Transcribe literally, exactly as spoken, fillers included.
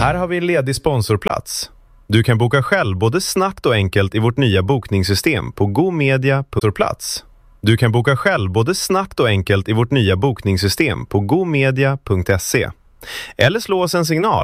Här har vi en ledig sponsorplats. Du kan boka själv både snabbt och enkelt i vårt nya bokningssystem på gomedia punkt plats. Du kan boka själv både snabbt och enkelt i vårt nya bokningssystem på gomedia punkt se. Eller slå oss en signal